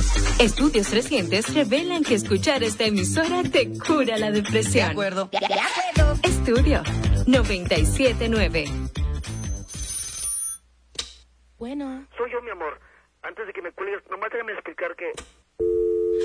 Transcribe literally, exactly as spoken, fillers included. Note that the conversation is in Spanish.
Estudios recientes revelan que escuchar esta emisora te cura la depresión. De acuerdo. De acuerdo. Estudio noventa y siete nueve. Bueno. Soy yo, mi amor. Antes de que me cuelgues, nomás déjame explicar que